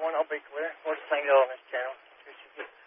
one, I'll be clear. We'll just hang it on this channel.